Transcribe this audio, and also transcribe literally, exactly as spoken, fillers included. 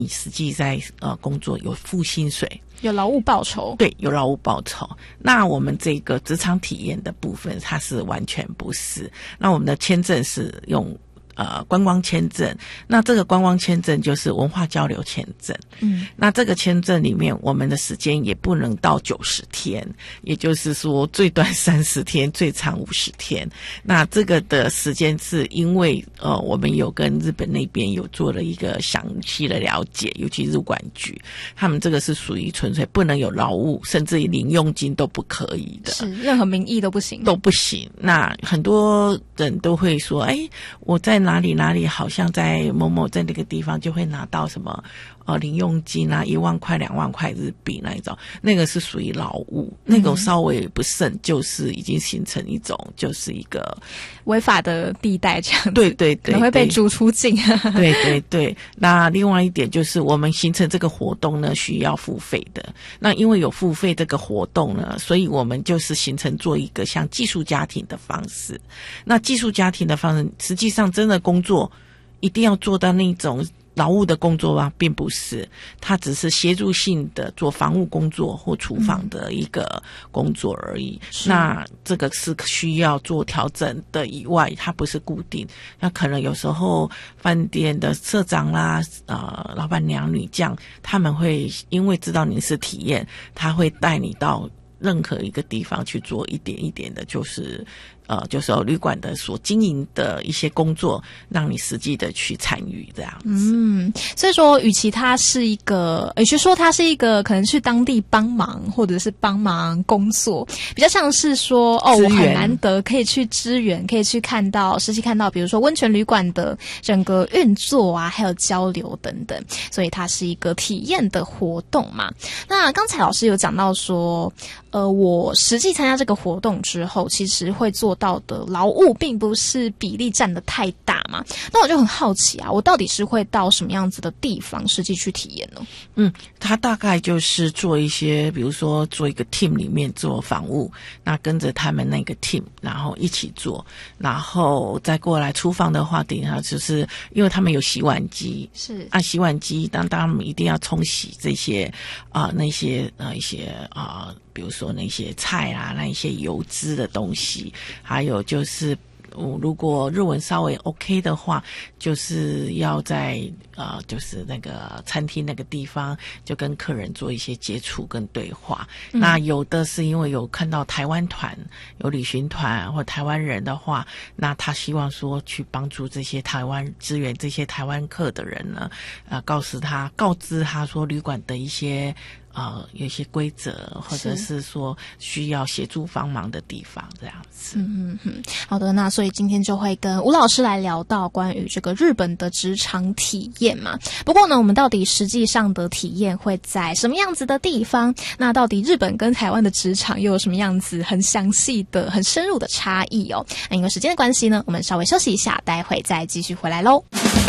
你实际在呃工作有付薪水， 有劳务报酬。 对，有劳务报酬。那我们这个职场体验的部分，它是完全不是。那我们的签证是用呃观光签证，那这个观光签证就是文化交流签证。嗯，那这个签证里面，我们的时间也不能到九十天，也就是说最短三十天，最长五十天。那这个的时间是因为呃，我们有跟日本那边有做了一个详细的了解，尤其入管局，他们这个是属于纯粹不能有劳务，甚至于零用金都不可以的， 是任何名义都不行， 都不行。那很多人都会说，哎，我在哪里哪里好像在某某在那个地方就会拿到什么呃零用金啊，一万块两万块日币那一种，那个是属于劳务，那个稍微不慎就是已经形成一种就是一个违法的地带这样子， 对对对， 可能会被逐出境。 对对对，那另外一点就是我们形成这个活动呢需要付费的，那因为有付费这个活动呢，所以我们就是形成做一个像寄宿家庭的方式。那寄宿家庭的方式实际上真的工作一定要做到那种劳务的工作吗？并不是，它只是协助性的做房务工作或厨房的一个工作而已。嗯、那这个是需要做调整的以外，它不是固定。那可能有时候饭店的社长啦、呃老板娘、女将，他们会因为知道你是体验，他会带你到任何一个地方去做一点一点的，就是呃，就是旅馆的所经营的一些工作，让你实际的去参与这样子。 嗯，所以说，与其它是一个，与其说它是一个可能去当地帮忙，或者是帮忙工作，比较像是说，哦，我很难得可以去支援，可以去看到，实际看到，比如说温泉旅馆的整个运作啊，还有交流等等，所以它是一个体验的活动嘛。那刚才老师有讲到说，呃，我实际参加这个活动之后，其实会做到的劳务并不是比例占得太大嘛。那我就很好奇啊，我到底是会到什么样子的地方实际去体验呢？ 嗯，他大概就是做一些，比如说做一个 team 里面做房务，那跟着他们那个 team， 然后一起做，然后再过来厨房的话，顶上就是因为他们有洗碗机， 是按洗碗机，当当他们一定要冲洗这些啊、呃、那些呃一些啊。呃比如说那些菜啦，那一些油脂的东西，还有就是嗯，如果日文稍微 OK 的话，就是要在呃，就是那个餐厅那个地方，就跟客人做一些接触跟对话。嗯、那有的是因为有看到台湾团、有旅行团或台湾人的话，那他希望说去帮助这些台湾支援这些台湾客的人呢，呃，告诉他、告知他说旅馆的一些。呃，有一些规则，或者是说需要协助帮忙的地方，这样子。 嗯嗯嗯，好的，那所以今天就会跟吴老师来聊到关于这个日本的职场体验嘛。不过呢，我们到底实际上的体验会在什么样子的地方？那到底日本跟台湾的职场又有什么样子很详细的、很深入的差异哦？那因为时间的关系呢，我们稍微休息一下，待会再继续回来喽。